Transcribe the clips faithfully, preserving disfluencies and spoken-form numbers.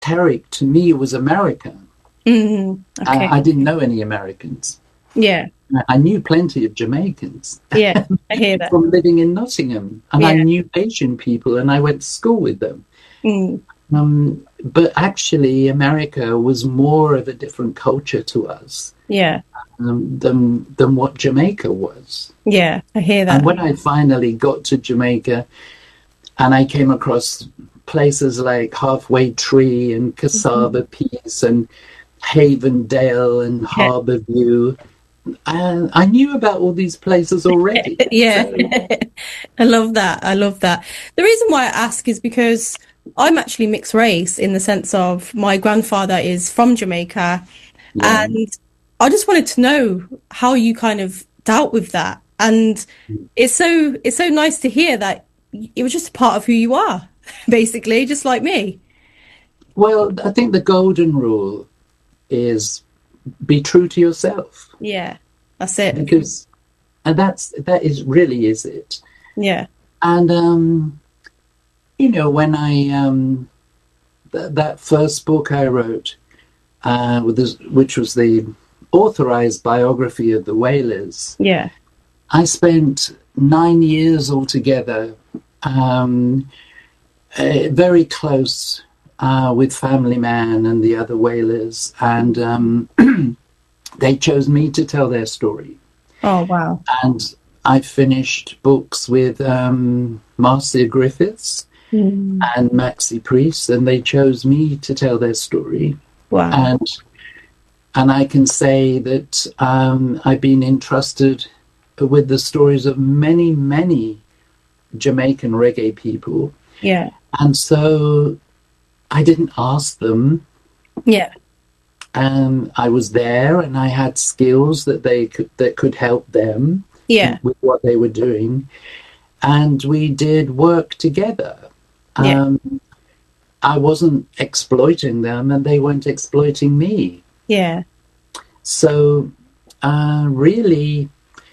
Tarek to me was America. Mm, okay. I, I didn't know any Americans. Yeah. I knew plenty of Jamaicans Yeah. I hear that. from living in Nottingham, and I Yeah. knew Asian people, and I went to school with them. Mm, Um, but actually, America was more of a different culture to us yeah. um, than than what Jamaica was. Yeah. I hear And that. when I finally got to Jamaica, and I came across places like Halfway Tree and Mhm. Cassava Peace and Havendale and Yeah. Harbour View, and I knew about all these places already. Yeah. So, I love that. I love that. The reason why I ask is because I'm actually mixed race in the sense of my grandfather is from Jamaica, yeah. and I just wanted to know how you kind of dealt with that. And it's so it's so nice to hear that it was just a part of who you are, basically, just like me. Well, I think the golden rule is be true to yourself Yeah, that's it. because, and that's that is really is it. Yeah. And um, you know, when I um, th- that first book I wrote, uh, with this, which was the authorized biography of the Whalers, Yeah. I spent nine years altogether, um, uh, very close uh, with Family Man and the other Whalers, and um, they chose me to tell their story. Oh, wow. And I finished books with um, Marcia Griffiths Mm. and Maxi Priest, and they chose me to tell their story. Wow. And and I can say that um, I've been entrusted with the stories of many, many Jamaican reggae people, Yeah. and so I didn't ask them. Yeah. Um, I was there, and I had skills that they could that could help them Yeah. with what they were doing, and we did work together. Yeah. Um, I wasn't exploiting them, and they weren't exploiting me. Yeah. So, uh, really,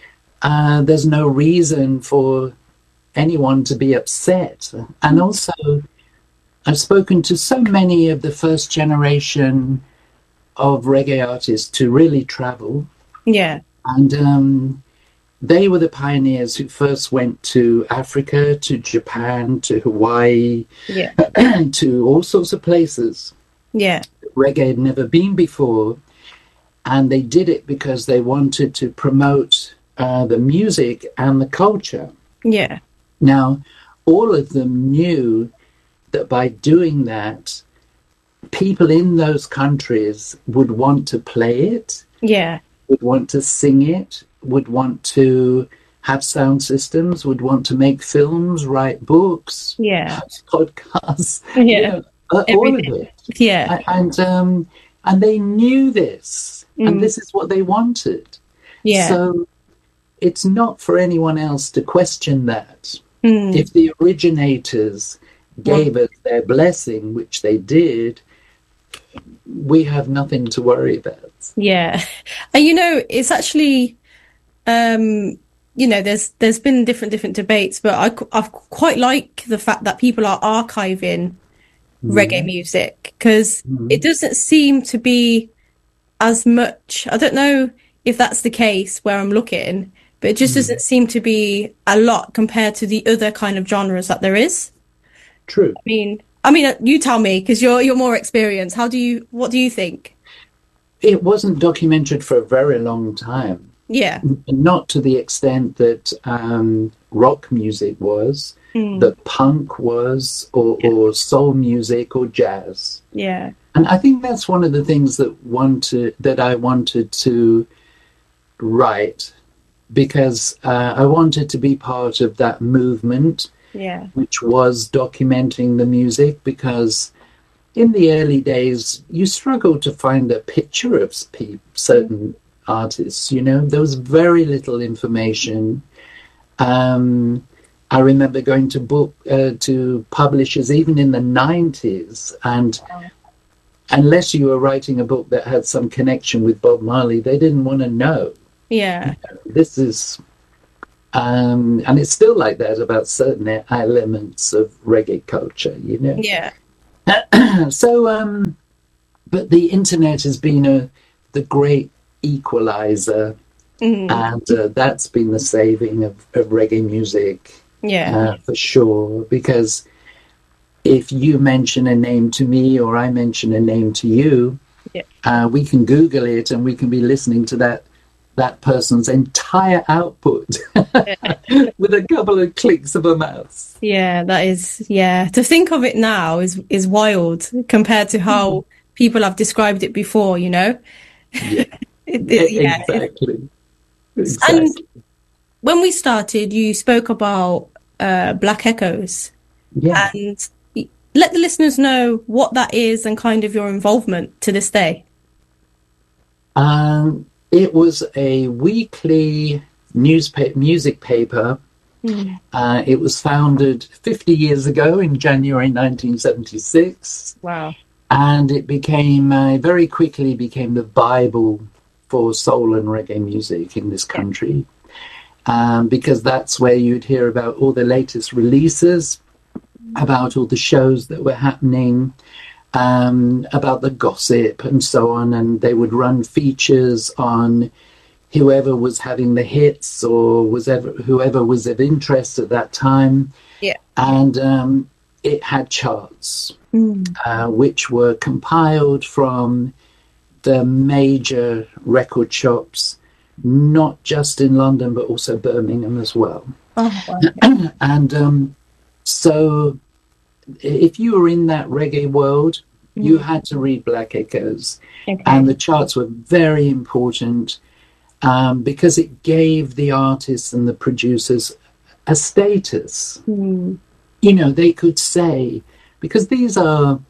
uh, there's no reason for anyone to be upset. And also, I've spoken to so many of the first generation of reggae artists to really travel, Yeah. and um, they were the pioneers who first went to Africa, to Japan, to Hawaii, Yeah. to all sorts of places Yeah. reggae had never been before. And they did it because they wanted to promote uh, the music and the culture. Yeah. Now, all of them knew that by doing that, people in those countries would want to play it, Yeah. would want to sing it, would want to have sound systems, would want to make films, write books, Yeah. host podcasts, you Yeah. know, uh, all of Everything. it. Yeah. And um, and they knew this, and Mm. this is what they wanted. Yeah. So it's not for anyone else to question that. Mm. If the originators Well, gave us their blessing, which they did, we have nothing to worry about. yeah. And you know, it's actually um, you know, there's there's been different different debates, but I qu- I quite like the fact that people are archiving reggae Mm, music because it mm, doesn't seem to be as much. I don't know if that's the case where I'm looking, but it just mm. doesn't seem to be a lot compared to the other kind of genres that there is. True. I mean, I mean, uh, you tell me because you're you're more experienced. How do you, what do you think? It wasn't documented for a very long time, Yeah. not to the extent that um, rock music was, Mm. that punk was, or, Yeah. or soul music or jazz. Yeah. And I think that's one of the things that wanted that I wanted to write because uh, I wanted to be part of that movement, Yeah. which was documenting the music. Because in the early days, you struggled to find a picture of certain artists. You know, there was very little information. Um, I remember going to book uh, to publishers even in the nineties, and unless you were writing a book that had some connection with Bob Marley, they didn't want to know. Yeah. This is, um, and it's still like that about certain elements of reggae culture, you know. Yeah. So, um, but the internet has been a the great equalizer, Mm, and uh, that's been the saving of, of reggae music yeah. uh, for sure. Because if you mention a name to me or I mention a name to you, Yeah. uh, we can Google it and we can be listening to that that person's entire output with a couple of clicks of a mouse. Yeah, that is, yeah. To think of it now is is wild compared to how people have described it before, you know? Yeah, It, e- it, yeah. It, exactly, and exactly. when we started, you spoke about uh, Black Echoes, Yeah. and y- let the listeners know what that is and kind of your involvement to this day. Um, it was a weekly newspaper music paper. Mm. Uh, it was founded fifty years ago in January nineteen seventy-six, Wow. and it became uh, very quickly became the Bible for soul and reggae music in this Yeah. country, um, because that's where you'd hear about all the latest releases, about all the shows that were happening, um, about the gossip and so on. And they would run features on whoever was having the hits or was ever whoever was of interest at that time. Yeah. And um, it had charts, Mm. uh, which were compiled from the major record shops, not just in London, but also Birmingham as well. Oh, wow. Yeah. And um, so if you were in that reggae world, you Mm. had to read Black Echoes. And Okay. the charts were very important, um, because it gave the artists and the producers a status. Mm. You know, they could say, because these are,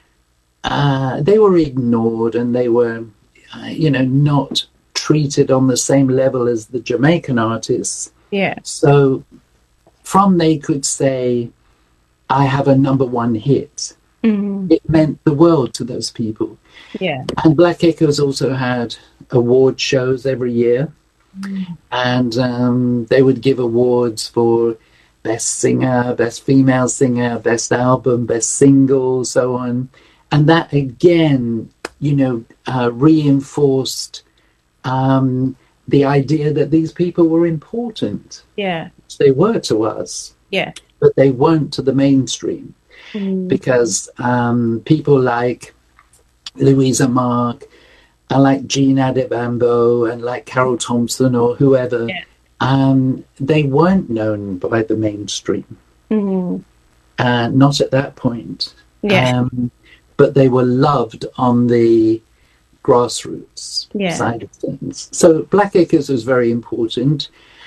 uh, they were ignored and they were, uh, you know, not treated on the same level as the Jamaican artists. Yeah. So from they could say, I have a number one hit. Mm. It meant the world to those people. Yeah. And Black Echoes also had award shows every year, Mm. and um, they would give awards for best singer, best female singer, best album, best single, so on. And that again, you know, uh, reinforced um, the idea that these people were important. Yeah. They were to us, Yeah. but they weren't to the mainstream, Mm. because um, people like Louisa Mark, and like Jean Adebambo, and like Carol Thompson or whoever, Yeah. um, they weren't known by the mainstream, Mm. uh, not at that point. Yeah. Um, but they were loved on the grassroots Yeah. side of things. So Black Acres was very important,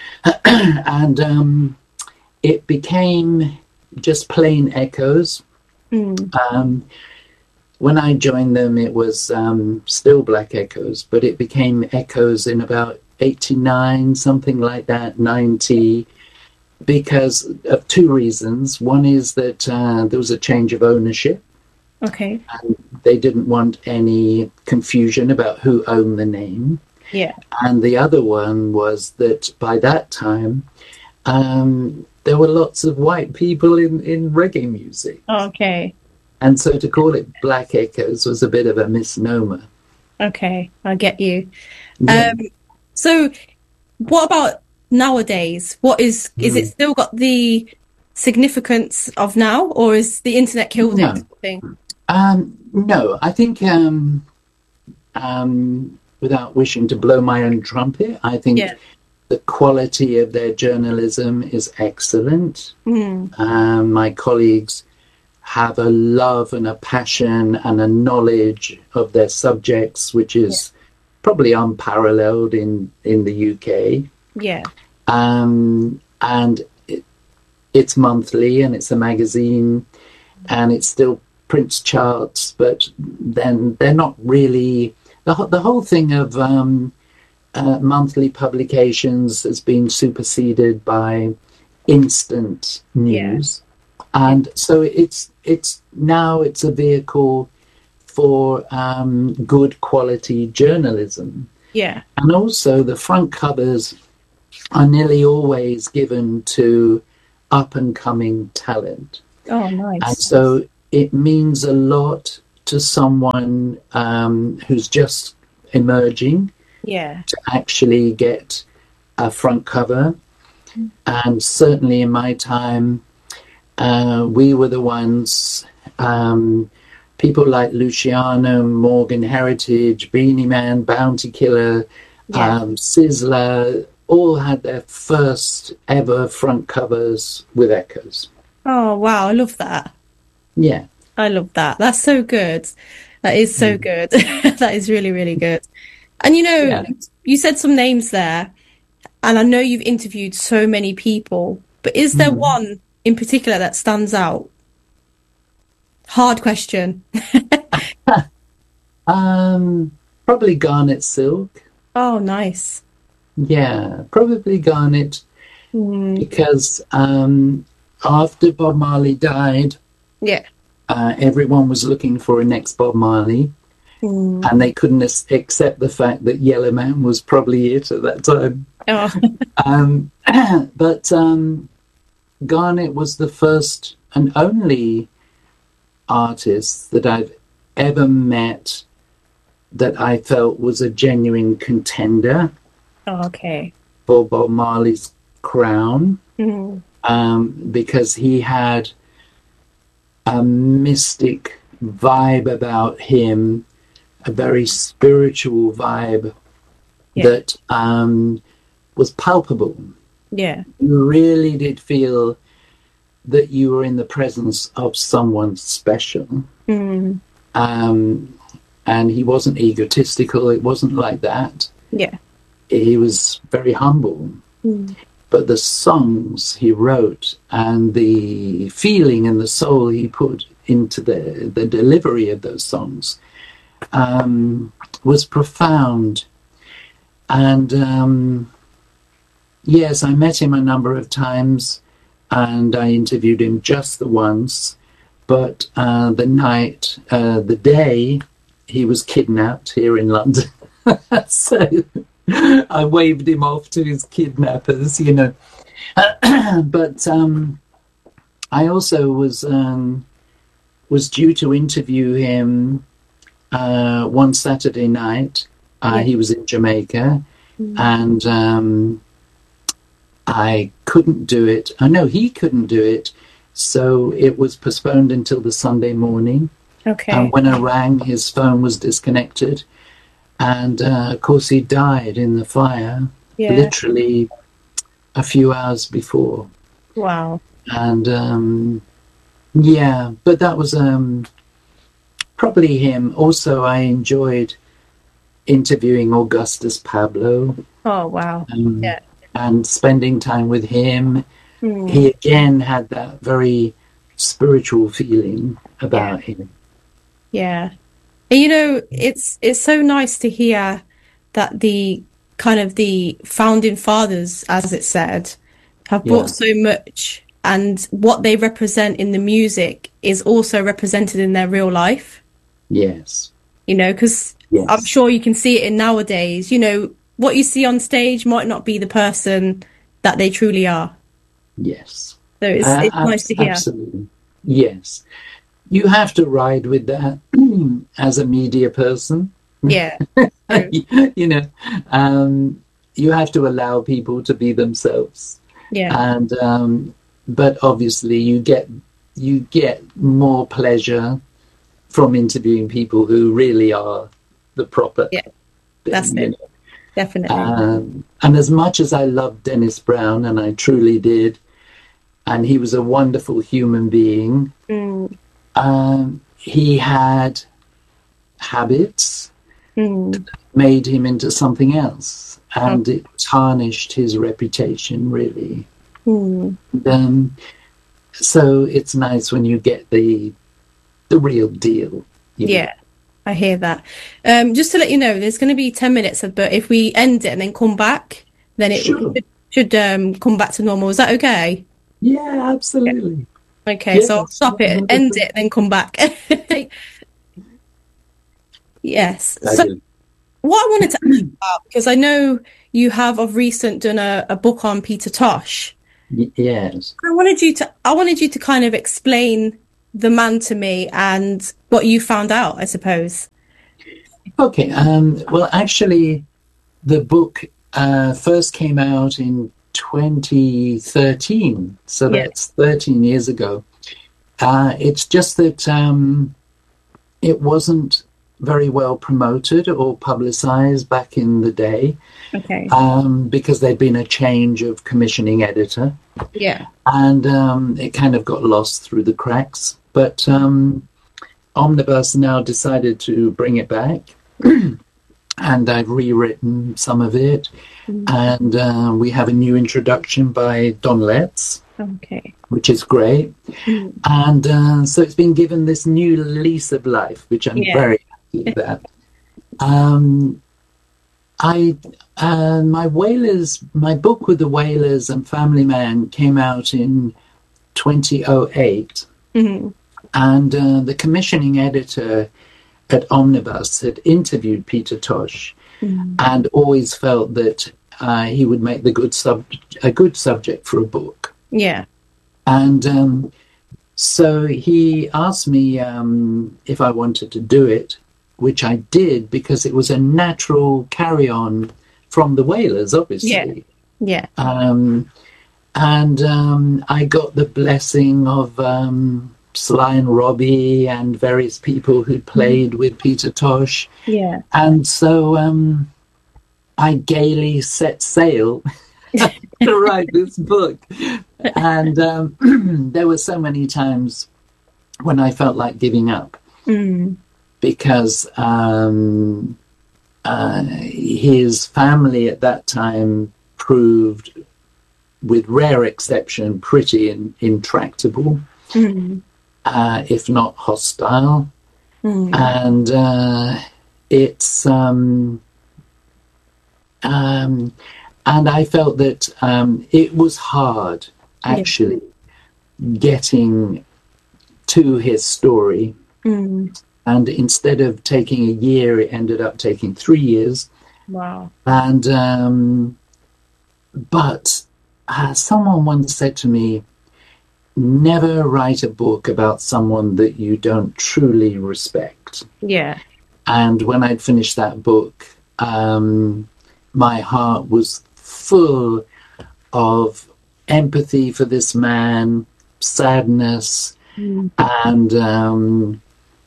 and um, it became just plain Echoes. Mm. Um, when I joined them, it was um, still Black Echoes, but it became Echoes in about eighty-nine, something like that, ninety, because of two reasons. One is that uh, there was a change of ownership. Okay. And they didn't want any confusion about who owned the name. Yeah. And the other one was that by that time, um, there were lots of white people in, in reggae music. Okay. And so to call it Black Echoes was a bit of a misnomer. Okay. I get you. Yeah. Um, so what about nowadays? What is is it Mm. still got the significance of now, or is the internet killed it? No. Sort of thing? Um, no, I think, um, um, without wishing to blow my own trumpet, I think Yeah. the quality of their journalism is excellent. Mm. Um, my colleagues have a love and a passion and a knowledge of their subjects, which is probably unparalleled in, in the U K. Yeah. Um, and it, it's monthly and it's a magazine and it still prints charts, but then they're not really. The, the whole thing of um, uh, monthly publications has been superseded by instant news. And so it's it's now it's a vehicle for um, good quality journalism. Yeah. And also the front covers are nearly always given to up and coming talent. Oh, And nice. so it means a lot to someone um, who's just emerging Yeah. to actually get a front cover. And certainly in my time, uh, we were the ones, um, people like Luciano, Morgan Heritage, Beanie Man, Bounty Killer, Yeah. um, Sizzler, all had their first ever front covers with Echoes. Oh, wow. I love that. Yeah. I love that. That's so good. That is so Mm. good. That is really, really good. And you know, Yeah. you said some names there, and I know you've interviewed so many people, but is there Mm. one in particular that stands out? Hard question. Um, probably Garnet Silk. Oh, nice. Yeah, probably Garnet Mm, because um, after Bob Marley died, yeah. uh, everyone was looking for a next Bob Marley, Mm. and they couldn't ac- accept the fact that Yellow Man was probably it at that time. Oh, Um, but um, Garnet was the first and only artist that I've ever met that I felt was a genuine contender oh, okay. for Bob Marley's crown, Mm. um, because he had a mystic vibe about him, a very spiritual vibe Yeah. that um, was palpable. Yeah. You really did feel that you were in the presence of someone special. Mm. Um, and he wasn't egotistical, it wasn't like that. Yeah. He was very humble. Mm. But the songs he wrote and the feeling and the soul he put into the, the delivery of those songs um, was profound. And um, yes, I met him a number of times and I interviewed him just the once. But uh, the night, uh, the day he was kidnapped here in London. So I waved him off to his kidnappers, you know. But um, I also was um, was due to interview him uh, one Saturday night. Uh, Yeah. he was in Jamaica, Mm. and um, I couldn't do it. I know he couldn't do it, so it was postponed until the Sunday morning. Okay. And when I rang, his phone was disconnected. And uh, of course, he died in the fire Yeah. literally a few hours before. Wow. And um, yeah, but that was um, probably him. Also, I enjoyed interviewing Augustus Pablo Oh, wow. um, Yeah. and spending time with him. Mm. He again had that very spiritual feeling about him. Yeah. And you know, it's it's so nice to hear that the kind of the founding fathers, as it said, have Yeah. brought so much, and what they represent in the music is also represented in their real life, Yes. you know, because I'm Yes. sure you can see it in nowadays, you know, what you see on stage might not be the person that they truly are. Yes. So it's Uh, it's nice abs- to hear. absolutely. Yes. You have to ride with that as a media person. Yeah. True. You know, um, you have to allow people to be themselves. Yeah. And um, but obviously you get you get more pleasure from interviewing people who really are the proper Yeah. thing, That's you it. know. Definitely. Um, and as much as I loved Dennis Brown, and I truly did, and he was a wonderful human being, Mm. um, he had habits Mm. made him into something else, Oh. and it tarnished his reputation, really. Mm. And, um, so it's nice when you get the the real deal, you know. Yeah. I hear that. Um, just to let you know, there's going to be ten minutes, but if we end it and then come back, then it Sure. should, should um, come back to normal. Is that okay? Yeah, Yeah. absolutely. Okay, so I'll Yes, stop it, end wonderful. it, then come back. Yes. So Fabulous. what I wanted to ask you about, because I know you have of recent done a, a book on Peter Tosh. Y- Yes. I wanted you to I wanted you to kind of explain the man to me and what you found out, I suppose. Okay. Um, well, actually, the book uh, first came out in twenty thirteen, so Yeah. that's thirteen years ago. Uh, it's just that um, it wasn't very well promoted or publicized back in the day Okay. um, because there'd been a change of commissioning editor, Yeah. and um, it kind of got lost through the cracks. But um, Omnibus now decided to bring it back, and I've rewritten some of it, Mm. and uh, we have a new introduction by Don Letts, Okay. which is great. Mm. And uh, so it's been given this new lease of life, which I'm Yeah. very happy about. Um, I uh, my Whalers, my book with the Whalers and Family Man came out in twenty oh eight, Mhm. and uh, the commissioning editor at Omnibus had interviewed Peter Tosh Mm. and always felt that uh, he would make the good sub a good subject for a book. Yeah. And um, so he asked me um, if I wanted to do it, which I did because it was a natural carry-on from the Whalers, obviously. Yeah. Um, and um, I got the blessing of um, Sly and Robbie and various people who played with Peter Tosh. Yeah. And so um, I gaily set sail to write this book. And um, there were so many times when I felt like giving up Mm. because um, uh, his family at that time proved, with rare exception, pretty in, intractable, Mm. uh, if not hostile. Mm. And uh, it's um, um, and I felt that um, it was hard, actually, getting to his story. Mm. And instead of taking a year, it ended up taking three years. Wow. And um, but uh, someone once said to me, never write a book about someone that you don't truly respect. Yeah. And when I'd finished that book, um, my heart was full of empathy for this man, sadness, Mm. and um,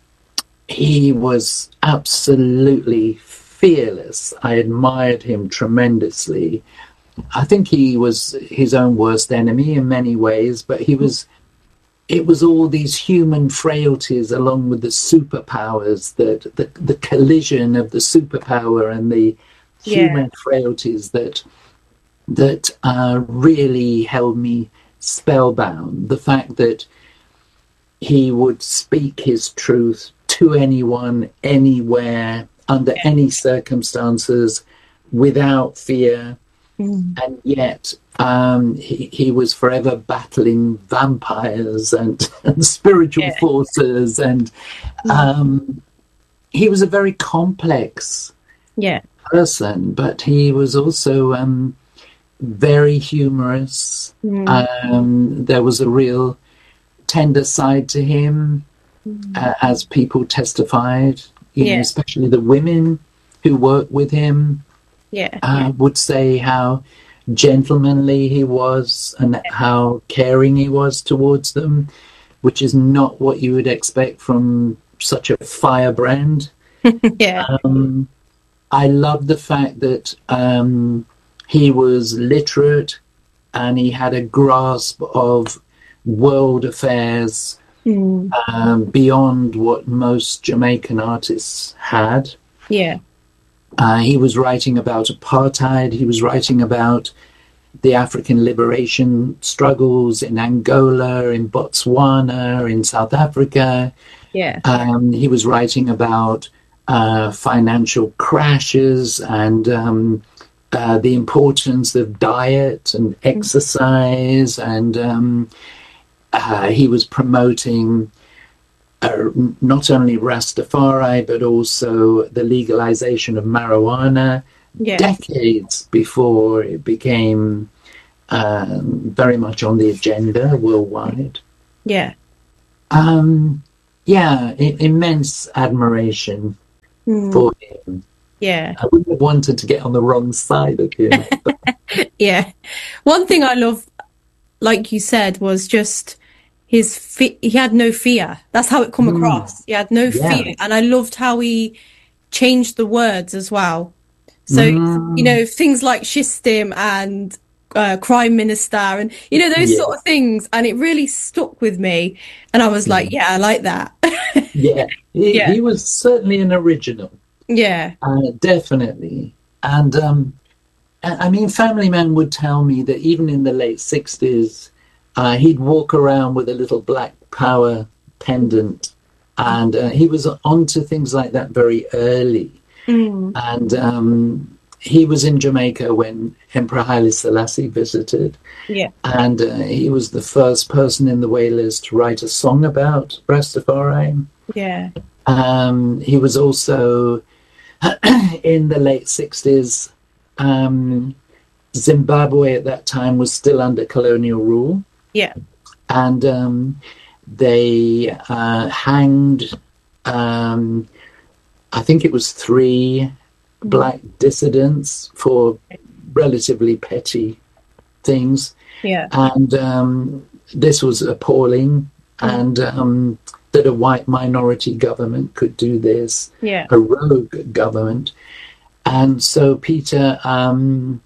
he was absolutely fearless. I admired him tremendously. I think he was his own worst enemy in many ways, but he was, it was all these human frailties along with the superpowers, that the, the collision of the superpower and the human Yeah. frailties that that uh, really held me spellbound. The fact that he would speak his truth to anyone, anywhere, under any circumstances, without fear, Mm. and yet um, he, he was forever battling vampires and, and spiritual Yeah. forces, and um, he was a very complex Yeah. person, but he was also um, very humorous. Mm. Um, there was a real tender side to him, Mm. uh, as people testified, you know, Yeah. especially the women who worked with him Yeah. uh, would say how gentlemanly he was and how caring he was towards them, which is not what you would expect from such a firebrand. Yeah. Um, I love the fact that um, he was literate and he had a grasp of world affairs Mm. um, beyond what most Jamaican artists had. Yeah. Uh, he was writing about apartheid. He was writing about the African liberation struggles in Angola, in Botswana, in South Africa. Yeah. Um, he was writing about uh, financial crashes and um, uh, the importance of diet and exercise, and um, uh, he was promoting uh, not only Rastafari but also the legalization of marijuana Yeah. decades before it became um, very much on the agenda worldwide. Yeah. Um, yeah, I- immense admiration Mm, for him. yeah. I wouldn't have wanted to get on the wrong side of him. But Yeah. One thing I love, like you said, was just his fe he had no fear. That's how it come mm, across. He had no yeah, fear. And I loved how he changed the words as well. So, you mm, know, things like Shistim and uh, Crime Minister and, you know, those sort yes, of things. And it really stuck with me. And I was like, mm, yeah, I like that. yeah. He Yeah. he was certainly an original, Yeah. uh, definitely. And um, I I mean, Family Man would tell me that even in the late sixties, uh, he'd walk around with a little black power pendant, and uh, he was onto things like that very early. Mm, And um, he was in Jamaica when Emperor Haile Selassie visited, yeah. and uh, he was the first person in the Wailers to write a song about Rastafari. Yeah. Um, he was also in the late sixties. Um, Zimbabwe at that time was still under colonial rule, Yeah. and um, they uh, hanged, um, I think it was three Mm, black dissidents for relatively petty things. yeah. And um, this was appalling, Mm, and um, that a white minority government could do this, yeah. a rogue government. And so Peter um,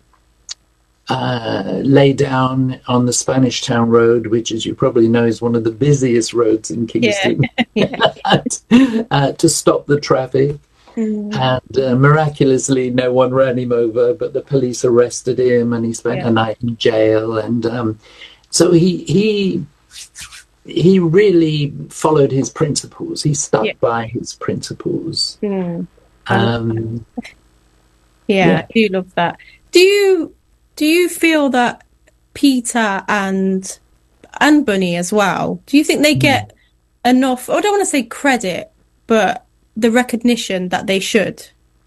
uh, lay down on the Spanish Town Road, which, as you probably know, is one of the busiest roads in Yeah. Kingston, Yeah. uh, to stop the traffic. Mm, And uh, miraculously, no one ran him over, but the police arrested him, and he spent yeah. a night in jail. And um, so he he he really followed his principles. He Yeah. stuck by his principles. Mm. I love that. Um, Yeah, yeah. I do love that. Do you do you feel that Peter and and Bunny as well, do you think they Mm. get enough, I don't want to say credit, but the recognition that they should?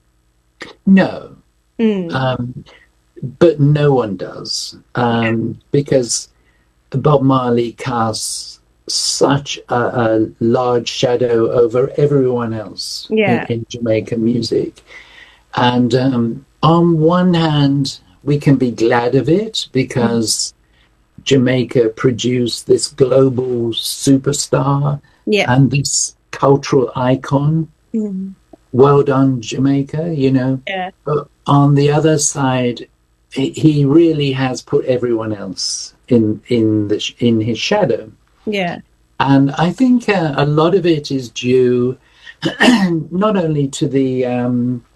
No, Mm. um, but no one does, Yeah. um, because Bob Marley casts such a, a large shadow over everyone else in, Yeah. in Jamaican music. And um, on one hand, we can be glad of it Mm. because Jamaica produced this global superstar Yeah. and this cultural icon. Mm. Well done, Jamaica, you know. Yeah. But on the other side, he he really has put everyone else in in the in his shadow. Yeah. And I think uh, a lot of it is due not only to the um,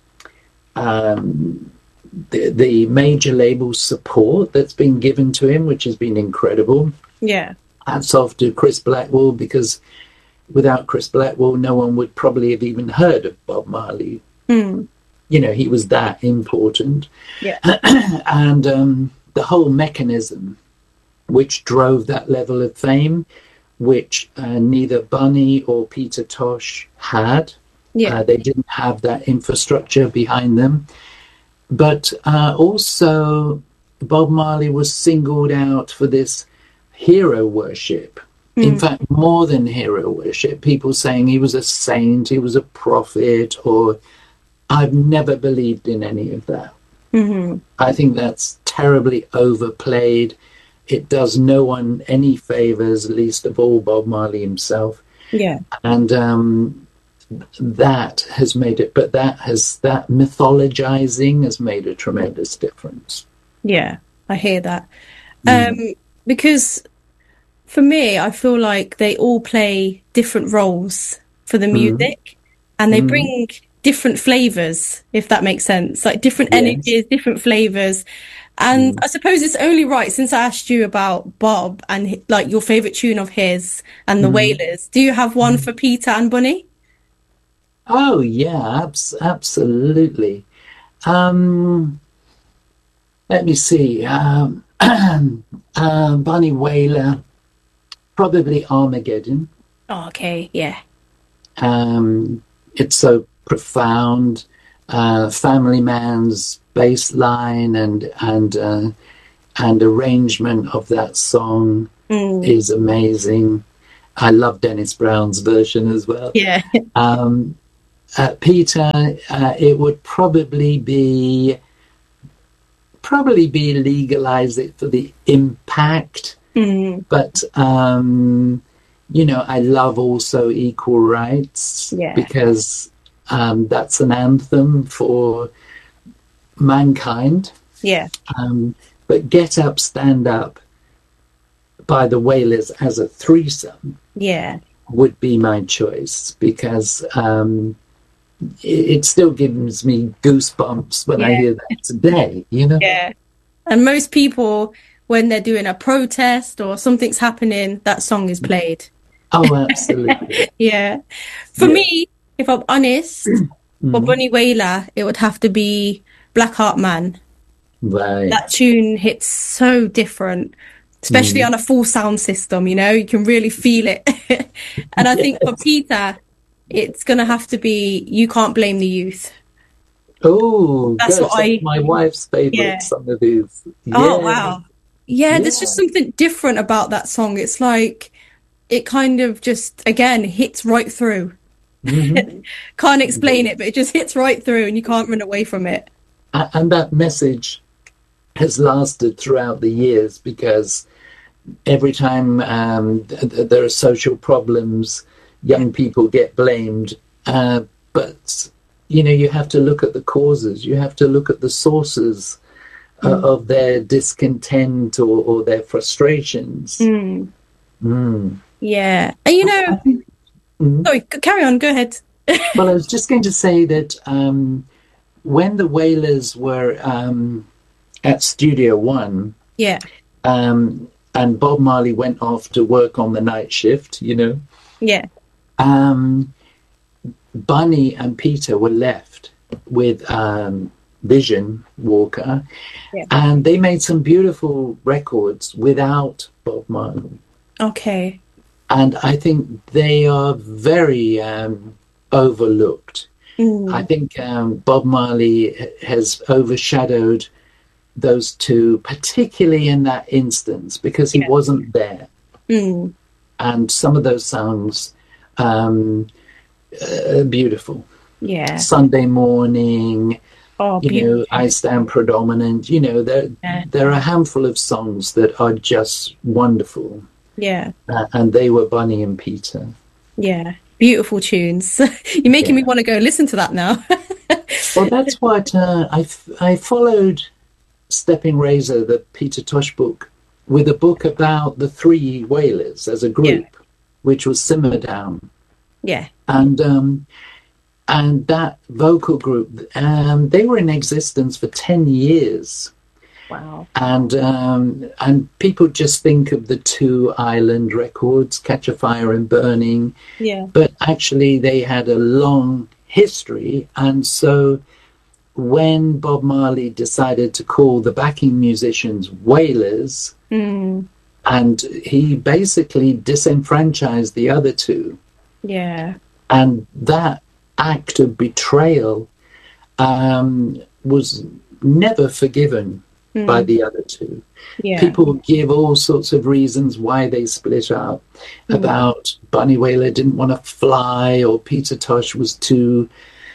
um, the, the major label support that's been given to him, which has been incredible. Yeah. Hats off to Chris Blackwell, because without Chris Blackwell, no one would probably have even heard of Bob Marley. Mm. You know, he was that important. Yeah. And um, the whole mechanism which drove that level of fame, which uh, neither Bunny or Peter Tosh had. Yeah. Uh, they didn't have that infrastructure behind them. But uh, also, Bob Marley was singled out for this hero worship. In Mm. fact, more than hero worship, people saying he was a saint, he was a prophet, or I've never believed in any of that. Hmm. I think that's terribly overplayed. It does no one any favors, least of all Bob Marley himself. Yeah. And um, that has made it, but that has, that mythologizing has made a tremendous difference. Yeah. I hear that. Um, Mm. because for me, I feel like they all play different roles for the Mm. music and they Mm. bring different flavors, if that makes sense, like different Yes. energies, different flavors. And Mm. I suppose it's only right since I asked you about Bob and hi- like your favorite tune of his and the Mm. Wailers. Do you have one Mm. for Peter and Bunny? Oh, yeah, abs- absolutely. Um, let me see. Um, uh, Bunny Wailer, probably Armageddon. Oh, okay. Yeah. Um, it's so profound. Uh, Family Man's bass line and and uh, and arrangement of that song Mm. is amazing. I love Dennis Brown's version as well. Yeah. Um, uh, Peter, uh, it would probably be probably be Legalize It for the impact, Mm, but um, you know, I love also Equal Rights yeah. because um, that's an anthem for mankind. Yeah. Um, but Get Up, Stand Up by the Wailers as a threesome Yeah. would be my choice because um, it, it still gives me goosebumps when I Yeah. hear that today, you know? Yeah. And most people, when they're doing a protest or something's happening, that song is played. Oh, absolutely. Yeah. For Yeah. me, if I'm honest, for Mhm. Bunny Wailer, it would have to be Blackheart Man. Right. That tune hits so different, especially Mm. on a full sound system, you know, you can really feel it. And I think for Yes. Peter, it's gonna have to be You Can't Blame the Youth. Oh, That's what gosh, that's I, my wife's favorite yeah. song of his. Oh, Yeah, wow. Yeah, there's just yeah. something different about that song. It's like it kind of just, again, hits right through. Hmm. Can't explain it, but it just hits right through and you can't run away from it. And that message has lasted throughout the years because every time um, th- th- there are social problems, Yeah. young people get blamed. Uh, but, you know, you have to look at the causes, you have to look at the sources uh, Mm. of their discontent or, or their frustrations. Mm. Mm. Yeah. And you I know, think, mm. sorry, c- carry on, go ahead. Well, I was just going to say that um, when the Wailers were um, at Studio One, Yeah. um, and Bob Marley went off to work on the night shift, you know, Yeah. um, Bunny and Peter were left with um, Vision Walker, Yeah. and they made some beautiful records without Bob Marley. Okay. And I think they are very um, overlooked. I Mm. think um, Bob Marley has overshadowed those two, particularly in that instance, because he Yeah. wasn't there. Mm. And some of those songs um, are beautiful. Yeah. Sunday Morning, Oh, you know, beautiful. I Stand Predominant, you know, there, Yeah. there are a handful of songs that are just wonderful. Yeah. Uh, and they were Bunny and Peter. Yeah. Beautiful tunes. You're making me Yeah. want to go listen to that now. Well, that's what uh, I, f- I followed Stepping Razor, the Peter Tosh book, with a book about the three Wailers as a Yeah. group, which was Simmer Down. Yeah. And um, and that vocal group, um, they were in existence for ten years. Wow. And um, and people just think of the two Island records, Catch a Fire and Burning, Yeah. but actually they had a long history. And so when Bob Marley decided to call the backing musicians Wailers, Mm. and he basically disenfranchised the other two, Yeah. and that act of betrayal um, was never forgiven by Mm. the other two. Yeah. People give all sorts of reasons why they split up. Mm. About Bunny Wailer didn't want to fly, or Peter Tosh was too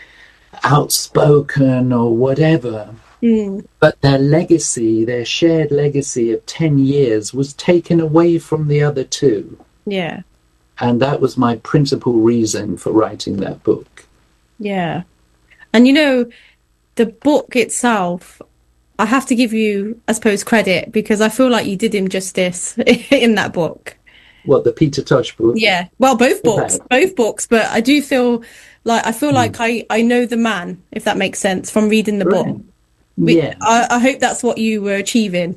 outspoken, or whatever. Mm. But their legacy, their shared legacy of ten years, was taken away from the other two. Yeah. And that was my principal reason for writing that book. Yeah. And you know, the book itself, I have to give you, I suppose, credit because I feel like you did him justice in that book. What, the Peter Tosh book? Yeah. Well, both books, Okay. both books, but I do feel like I feel like Mm. I I know the man, if that makes sense, from reading the book. Right. We, Yeah. I, I hope that's what you were achieving.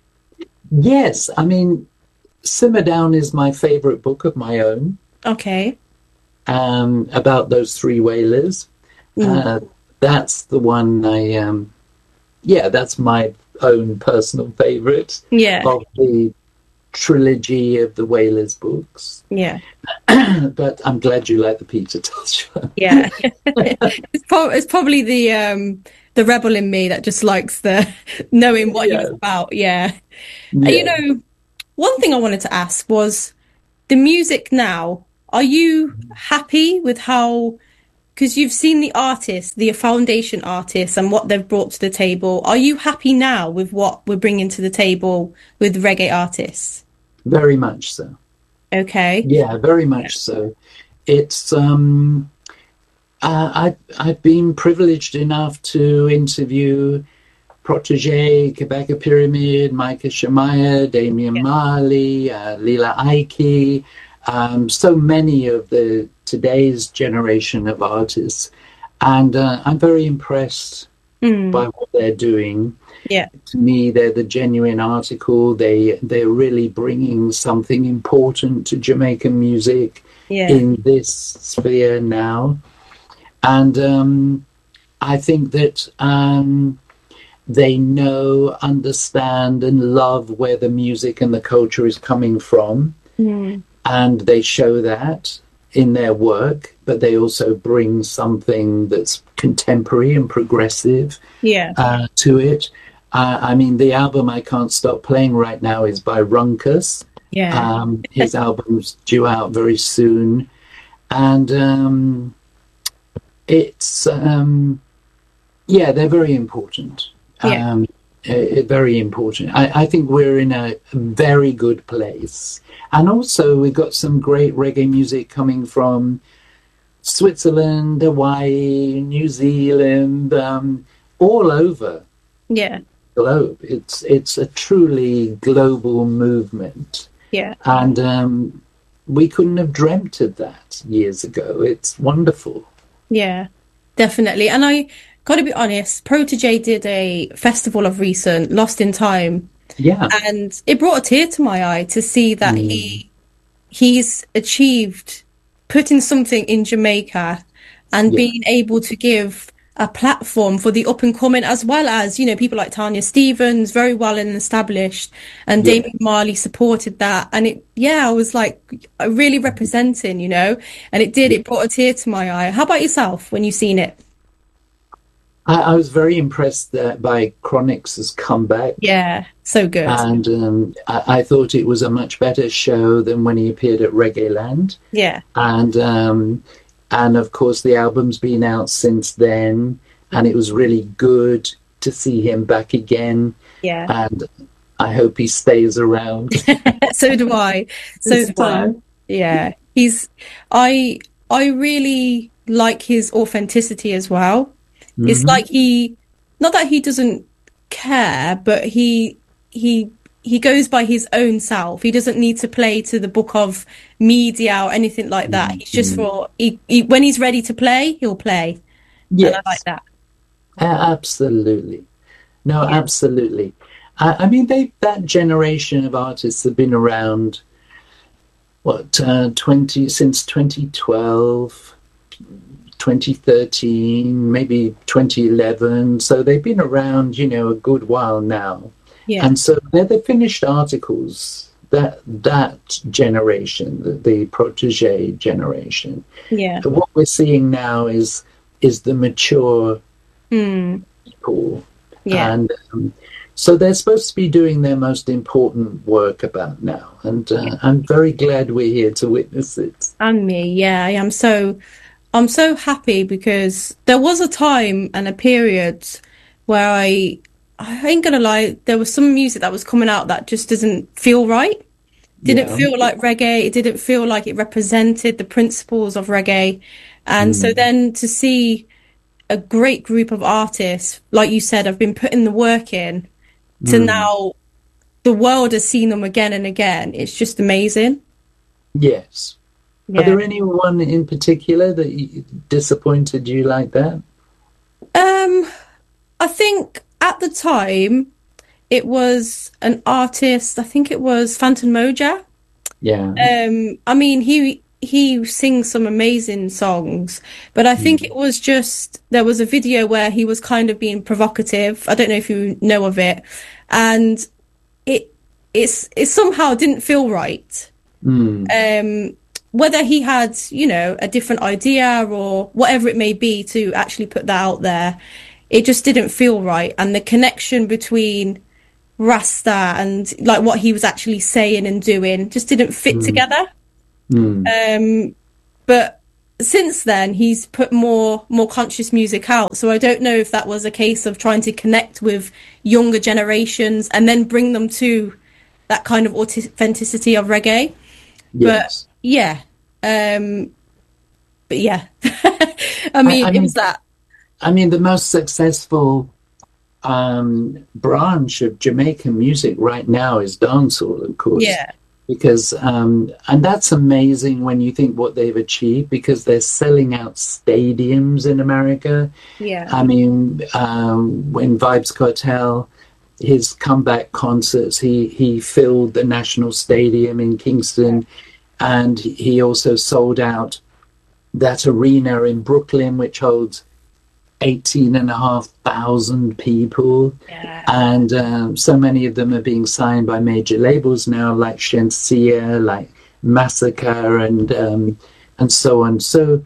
Yes. I mean, Simmer Down is my favorite book of my own, Okay. um, about those three Wailers. Mm. Uh, that's the one I, um, yeah, that's my own personal favorite Yeah. of the trilogy of the Wailers books. Yeah. But I'm glad you like the Peter Tosh one. Yeah. It's, pro it's probably the um the rebel in me that just likes the knowing what he Yeah. was about. Yeah. And you Yeah. know, one thing I wanted to ask was the music now, are you happy with how, because you've seen the artists, the foundation artists and what they've brought to the table. Are you happy now with what we're bringing to the table with reggae artists? Very much so. Okay. Yeah, very much so. It's um, uh, I I've been privileged enough to interview Protege, Quebec Pyramid, Micah Shemaiah, Damian Yeah. Marley, uh, Lila Ike, um, so many of the today's generation of artists, and uh, I'm very impressed Mm. by what they're doing. Yeah. To me, they're the genuine article. They they're really bringing something important to Jamaican music Yeah. in this sphere now, and um, I think that um, they know, understand, and love where the music and the culture is coming from, Mm. and they show that in their work. But they also bring something that's contemporary and progressive Yeah. uh, to it. Uh, I mean, the album I Can't Stop Playing right now is by Runkus. Yeah. Um, his album's due out very soon. And um, it's, um, yeah, they're very important. Yeah. Um, uh, very important. I, I think we're in a very good place. And also, we've got some great reggae music coming from Switzerland, Hawaii, New Zealand, um, all over Yeah. the globe. It's it's a truly global movement, Yeah. and um, we couldn't have dreamt of that years ago. It's wonderful. Yeah. Definitely. And I got to be honest, Protege did a festival of recent, Lost in Time, Yeah, and it brought a tear to my eye to see that Mm. he he's achieved putting something in Jamaica and Yeah. being able to give a platform for the up and coming, as well as, you know, people like Tanya Stevens, very well and established, and Yeah. David Marley supported that. And it, yeah, I was like really representing, you know, and it did, it brought a tear to my eye. How about yourself when you seen it? I, I was very impressed uh, by Chronix's comeback. Yeah, so good. And um, I, I thought it was a much better show than when he appeared at Reggae Land. Yeah, And um, and of course the album's been out since then, and it was really good to see him back again. yeah. And I hope he stays around. So do I. So This do I. time. Yeah, he's. I I really like his authenticity as well. It's Mhm. like he, not that he doesn't care, but he he he goes by his own self. He doesn't need to play to the book of media or anything like that. He's just for he, he when he's ready to play, he'll play, and I like Yes, that. a- absolutely. No, Yeah. absolutely. I, I mean, they that generation of artists have been around. What uh, twenty since twenty twelve, twenty thirteen, maybe twenty eleven. So they've been around, you know, a good while now. Yeah, And so they're the finished articles. That that generation, the, the protege generation. yeah, What we're seeing now is is the mature mm, people, yeah, and um, so they're supposed to be doing their most important work about now. And uh, I'm very glad we're here to witness it. and me. Yeah, I am so. I'm so happy because there was a time and a period where I, I ain't gonna lie, there was some music that was coming out that just doesn't feel right. Didn't Yeah. feel like reggae. It didn't feel like it represented the principles of reggae. And so Mm. then to see a great group of artists, like you said, have been putting the work in to Mm. now the world has seen them again and again. It's just amazing. Yes. Are Yeah. there anyone in particular that you, disappointed you like that? Um, I think at the time it was an artist, I think it was Phantom Moja. Yeah. Um, I mean, he he sings some amazing songs, but I think it was just there was a video where he was kind of being provocative. I don't know if you know of it, and it it's it somehow didn't feel right. Mm. Um, whether he had, you know, a different idea or whatever it may be to actually put that out there, it just didn't feel right. And the connection between Rasta and like what he was actually saying and doing just didn't fit Mm. together. Mm. Um, but since then, he's put more more conscious music out. So I don't know if that was a case of trying to connect with younger generations and then bring them to that kind of authenticity of reggae. But Yes. yeah, um, but yeah, I I, mean, I it was mean, that. I mean, the most successful um, branch of Jamaican music right now is dancehall, of course, Yeah, because um, and that's amazing when you think what they've achieved because they're selling out stadiums in America. yeah, I mean, um, when Vibes Cartel, his comeback concerts, he he filled the National Stadium in Kingston, and he also sold out that arena in Brooklyn, which holds eighteen and a half thousand people. yeah, And um, so many of them are being signed by major labels now, like Shensia, like Massacre, and um, and so on. So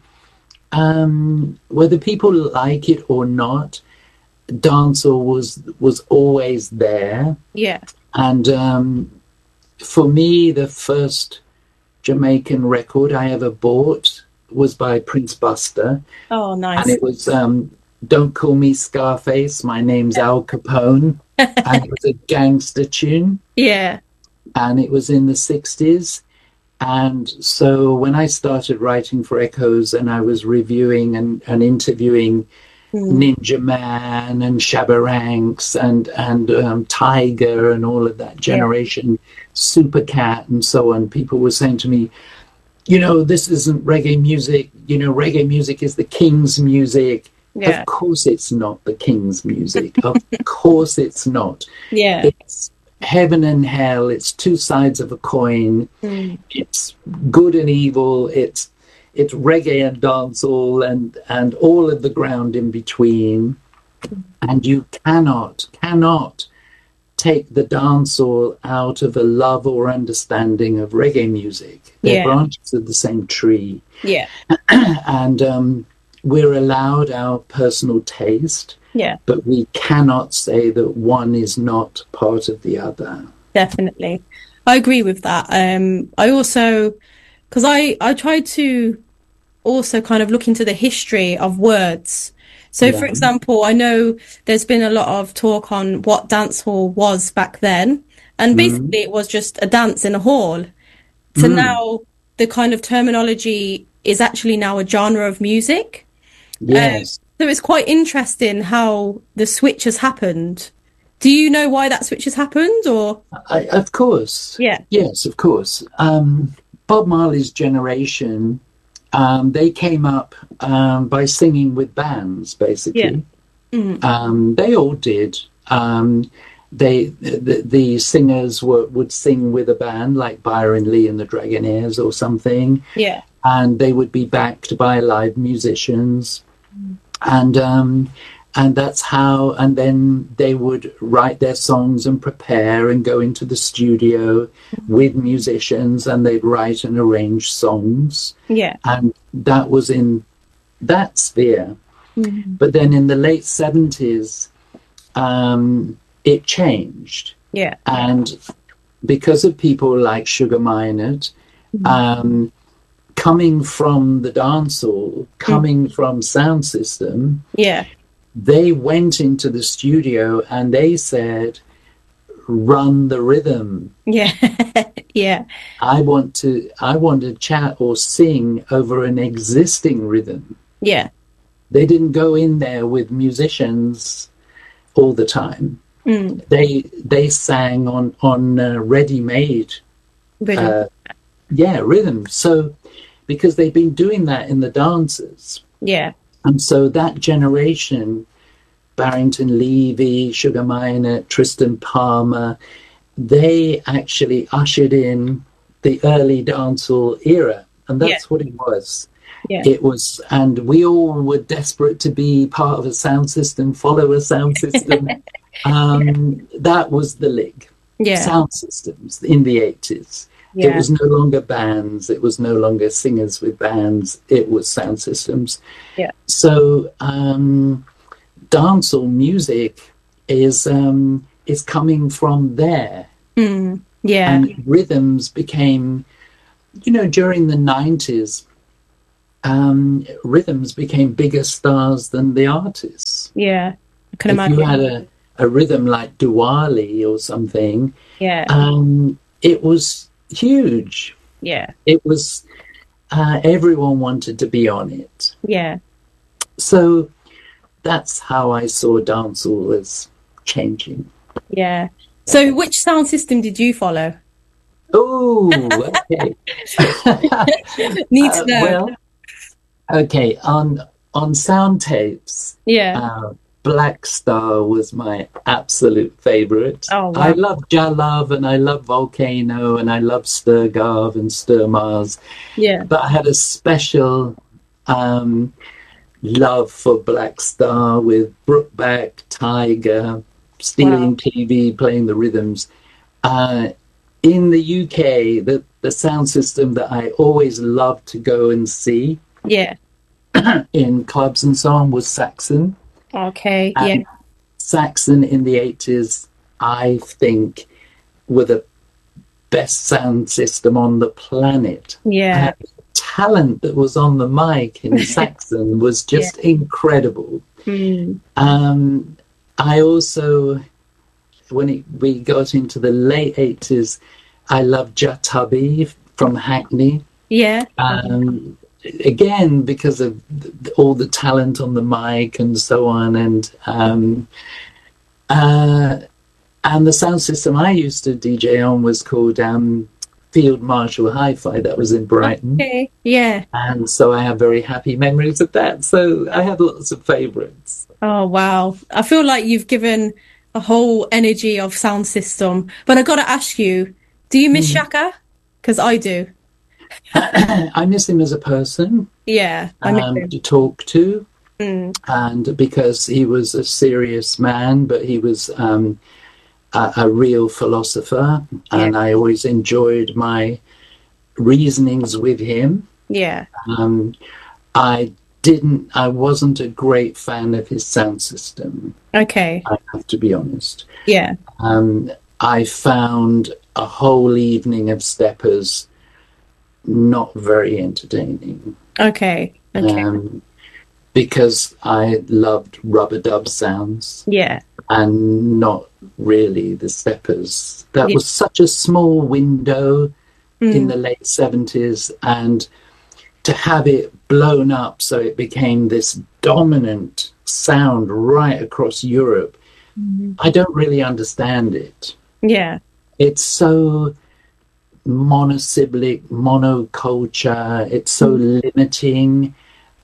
um, whether people like it or not, dancehall was was always there. yeah. And um, for me, the first Jamaican record I ever bought was by Prince Buster, Oh, and nice. it was um, "Don't Call Me Scarface, My Name's Al Capone," and it was a gangster tune, Yeah. and it was in the sixties. And so when I started writing for Echoes and I was reviewing and, and interviewing Mm, Ninja Man and Shabba Ranks and and um, Tiger and all of that yeah, generation, Supercat and so on, people were saying to me, you know, this isn't reggae music. You know, reggae music is the king's music. yeah, Of course, it's not the king's music. Of course, it's not. yeah. It's heaven and hell. It's two sides of a coin. Mm, It's good and evil. It's it's reggae and dancehall and and all of the ground in between. And you cannot cannot take the dancehall out of a love or understanding of reggae music. They're yeah, branches of the same tree. yeah, And um, we're allowed our personal taste, yeah, but we cannot say that one is not part of the other. definitely. I agree with that. Um, I also, because I I tried to also kind of look into the history of words. So, for Yeah. example, I know there's been a lot of talk on what dance hall was back then, and Mm. basically it was just a dance in a hall. To Mm. now, the kind of terminology is actually now a genre of music. Um, Yes. so it's quite interesting how the switch has happened. Do you know why that switch has happened, or? I, of course. Yeah, Yes, of course. Um, Bob Marley's generation, um, they came up um, by singing with bands, yeah, basically. mm, Um, they all did. Um, they the, the singers were, would sing with a band like Byron Lee and the Dragonaires or something, yeah, and they would be backed by live musicians, and um, and that's how. And then they would write their songs and prepare and go into the studio with musicians, and they'd write and arrange songs, yeah, and that was in that sphere. mm, But then in the late seventies, um, it changed. yeah, And because of people like Sugar Minott, mm, um, coming from the dancehall, mm, coming from sound system, yeah, they went into the studio and they said, run the rhythm. yeah, yeah, I want to I want to chat or sing over an existing rhythm. yeah, They didn't go in there with musicians all the time. mm, They they sang on on uh, ready-made, rhythm, uh, yeah, rhythm. So because they've been doing that in the dances, yeah, and so that generation, Barrington Levy, Sugar Minott, Tristan Palmer, they actually ushered in the early dancehall era, and yeah, that's what it was. yeah, It was, and we all were desperate to be part of a sound system, follow a sound system. Um, that was the Lig, yeah, sound systems in the eighties. It yeah, was no longer bands, it was no longer singers with bands, it was sound systems. yeah, So um, dancehall music is um, is coming from there, mm, yeah, and rhythms became you know, during the nineties, um, rhythms became bigger stars than the artists. Yeah, I can If you imagine. had a, a rhythm like Diwali or something, Yeah, um, it was huge. yeah, It was, uh, everyone wanted to be on it. yeah, So that's how I saw dancehall as changing. yeah. So, which sound system did you follow? Oh, okay. Need to Uh, know. well, okay. On on sound tapes, Yeah. uh, Black Star was my absolute favorite. Oh, I wow. love Jalav and I love Volcano and I love Sturgarv and Sturmars, Yeah. but I had a special um, love for Black Star with Brookback, Tiger, Wow. Stealing T V, playing the rhythms. Uh, in the U K, the, the sound system that I always loved to go and see Yeah. in clubs and so on was Saxon. Okay. Yeah. And Saxon in the eighties, I think, were the best sound system on the planet. Yeah. And the talent that was on the mic in Saxon was Yeah. just incredible. Mm. Um, I also, when it, we got into the late eighties, I loved Jatabi from Hackney. Yeah. Um, Again, because of th- all the talent on the mic and so on. And um, uh, and the sound system I used to D J on was called um, Field Marshall Hi-Fi. That was in Brighton. Okay. Yeah. And so I have very happy memories of that. So I have lots of favorites. Oh, wow. I feel like you've given a whole energy of sound system. But I gotta ask you, do you miss Mm. Shaka? Because I do. I miss him as a person Yeah, I miss um, him. to talk to, Mm. and because he was a serious man, but he was um, a, a real philosopher, Yeah. and I always enjoyed my reasonings with him. Yeah. Um, I didn't, I wasn't a great fan of his sound system, Okay. I have to be honest. Yeah. Um, I found a whole evening of steppers not very entertaining. Okay. Okay. Um, because I loved rubber dub sounds Yeah. and not really the steppers. That Yeah. was such a small window in Mm. the late seventies, and to have it blown up so it became this dominant sound right across Europe, Mhm. I don't really understand it. Yeah. It's so monosyllabic, monoculture, it's so Mm. limiting.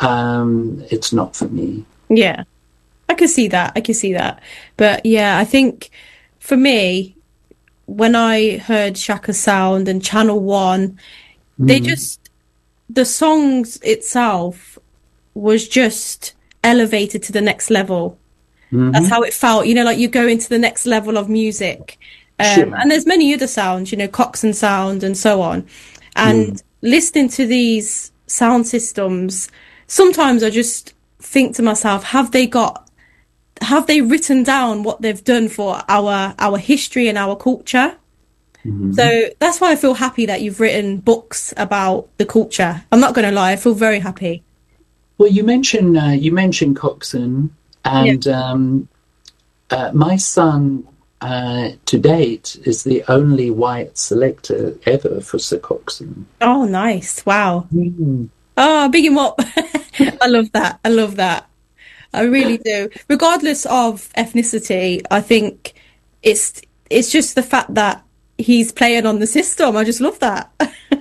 Um, it's not for me. Yeah. I can see that. I can see that. But yeah, I think for me, when I heard Shaka Sound and Channel One, they Mm. just, the songs itself was just elevated to the next level. That's Hmm. how it felt. You know, like you go into the next level of music. Um, Sure. and there's many other sounds, you know, Coxsone sound and so on. Mm. And listening to these sound systems, sometimes I just think to myself, have they got, have they written down what they've done for our our history and our culture? Hmm. So that's why I feel happy that you've written books about the culture. I'm not going to lie, I feel very happy. Well, you mentioned uh, you mentioned Coxsone, Yeah. and um, uh, my son uh, to date is the only white selector ever for Sir Coxsone. Oh, nice. Wow. Mm. Oh, big him up. I love that. I love that. I really do. Regardless of ethnicity, I think it's it's just the fact that he's playing on the system. I just love that.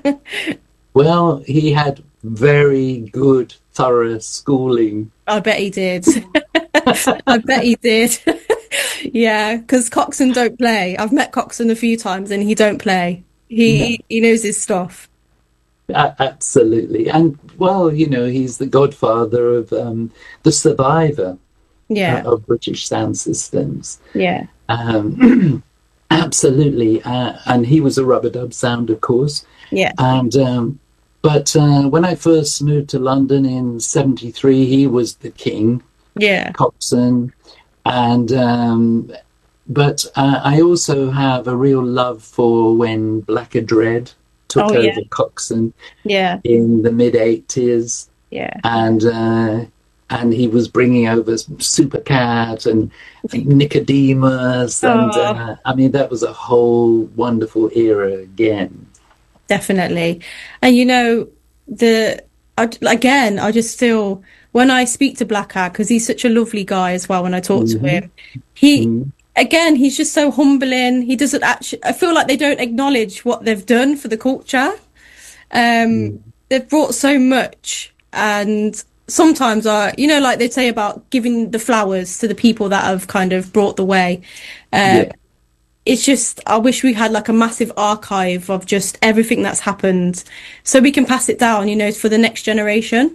Well, he had very good, thorough schooling. I bet he did. I bet he did. Yeah, because Coxon don't play. I've met Coxon a few times and he don't play. No, He he knows his stuff. a- absolutely. And, well, you know, he's the godfather of um, the survivor uh, Yeah, of British sound systems. yeah, Um, absolutely. Uh, and he was a rubber dub sound, of course. yeah, And um, but uh, when I first moved to London in seventy-three, he was the king, yeah, Coxon. And um, but uh, I also have a real love for when Blacker Dread Oh took yeah, over Coxon yeah, in the mid eighties, yeah. and uh, and he was bringing over Supercat and, and Nicodemus, and Oh, uh, I mean that was a whole wonderful era again. definitely. And you know, the I, again, I just feel when I speak to Blackad, because he's such a lovely guy as well. When I talk to Hmm. him, he Hmm. again, he's just so humbling. He doesn't actually. I feel like they don't acknowledge what they've done for the culture. Um, they've brought so much, and sometimes I, you know, like they say about giving the flowers to the people that have kind of brought the way. Um, Yeah, it's just I wish we had like a massive archive of just everything that's happened, so we can pass it down, you know, for the next generation.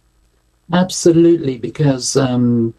absolutely. Because um,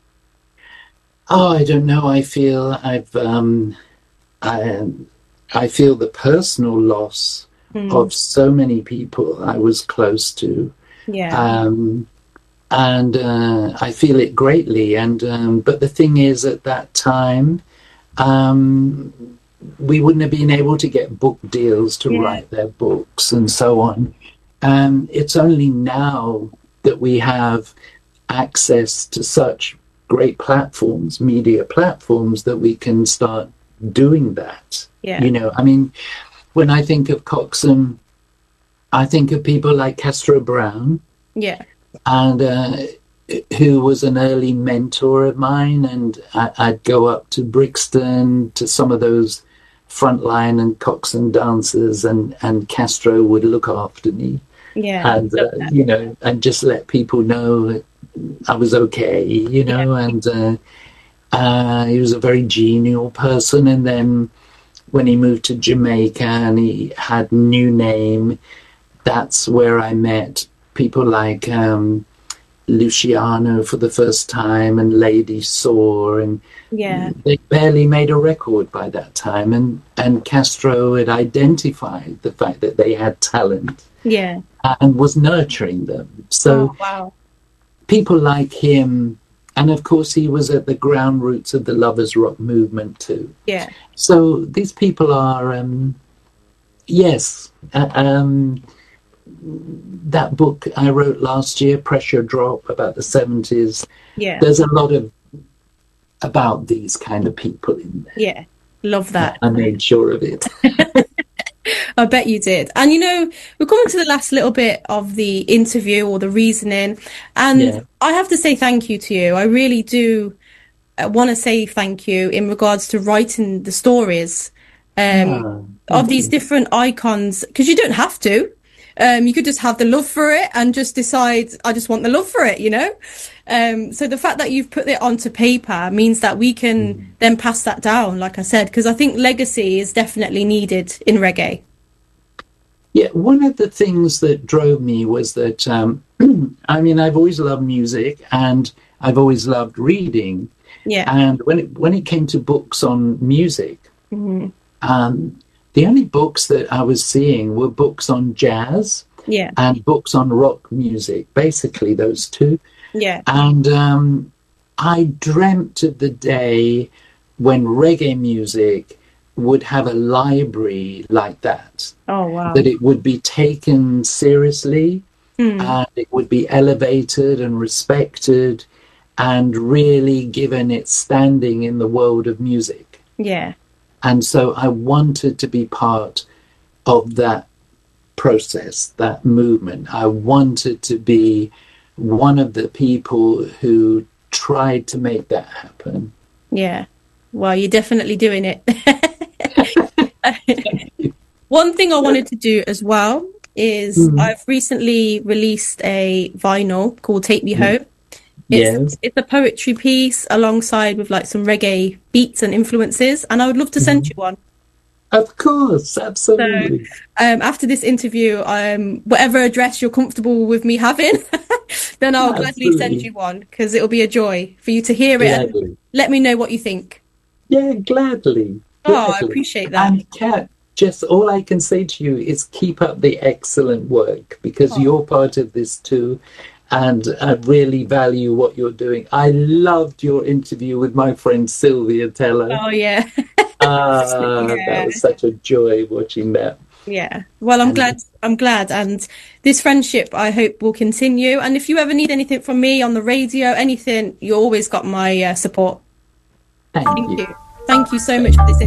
oh, I don't know. I feel I've um, I I feel the personal loss Mm, of so many people I was close to. yeah, Um, and uh, I feel it greatly. And um, but the thing is, at that time, um, we wouldn't have been able to get book deals to yeah, write their books and so on. Um, it's only now that we have access to such great platforms, media platforms, that we can start doing that. yeah, You know, I mean, when I think of Coxon, I think of people like Castro Brown, yeah, and uh, who was an early mentor of mine. And I, I'd go up to Brixton to some of those frontline and Coxon dancers, and, and Castro would look after me yeah. and, Love uh, that. you know, and just let people know I was okay, you Yeah, know, and uh, uh, he was a very genial person. And then when he moved to Jamaica and he had New Name, that's where I met people like um, Luciano for the first time, and Lady Saw, and yeah, they barely made a record by that time. And, and Castro had identified the fact that they had talent yeah. and was nurturing them. Oh So wow. people like him, and of course, he was at the ground roots of the Lovers Rock movement too. Yeah, So these people are, um, yes, uh, um, that book I wrote last year, Pressure Drop, about the seventies, yeah, there's a lot of about these kind of people in yeah. Love there. that. I made sure of it. I bet you did. And you know, we're coming to the last little bit of the interview or the reasoning. And Yeah. I have to say thank you to you. I really do want to say thank you in regards to writing the stories um, Ah, of thank these you. different icons, because you don't have to. Um, you could just have the love for it and just decide, I just want the love for it, you know? Um, so the fact that you've put it onto paper means that we can Mm. then pass that down, like I said, because I think legacy is definitely needed in reggae. Yeah, one of the things that drove me was that, um, I mean, I've always loved music and I've always loved reading. Yeah. And when it, when it came to books on music, Hmm. um, the only books that I was seeing were books on jazz Yeah. and books on rock music, basically those two. Yeah. And um, I dreamt of the day when reggae music would have a library like that, Oh, that wow. it would be taken seriously Mm. and it would be elevated and respected and really given its standing in the world of music. Yeah. And so I wanted to be part of that process, that movement. I wanted to be one of the people who tried to make that happen. Yeah. Well, you're definitely doing it. One thing I wanted to do as well is Mm. I've recently released a vinyl called Take Me Home. It's Yes. it's a poetry piece alongside with like some reggae beats and influences, and I would love to send Mhm. you one. Of course, So, absolutely. um, after this interview, um, whatever address you're comfortable with me having, then I'll gladly send Absolutely. you one because it'll be a joy for you to hear it and Gladly. let me know what you think. Yeah, gladly. Oh, I Gladly. appreciate that. And Kat, just all I can say to you is keep up the excellent work, because Oh, you're part of this too. And I really value what you're doing. I loved your interview with my friend Sylvia Teller. oh yeah. Ah, that Yeah. was such a joy watching that. Yeah. Well, I'm And glad. I'm glad. And this friendship, I hope, will continue. And if you ever need anything from me on the radio, anything, you always got my uh, support. thank Thank you. you. Thank you so much for this